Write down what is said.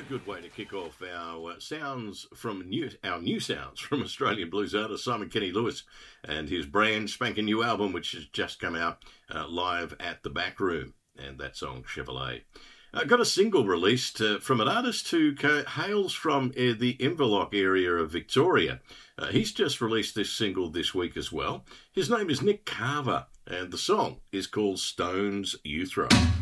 Good way to kick off our sounds from our new sounds from Australian blues artist Simon Kenny Lewis and his brand spanking new album, which has just come out live at the Back Room, and that song Chevrolet. Got a single released from an artist who hails from the Inverloch area of Victoria. He's just released this single this week as well. His name is Nick Carver, and the song is called Stones You Throw.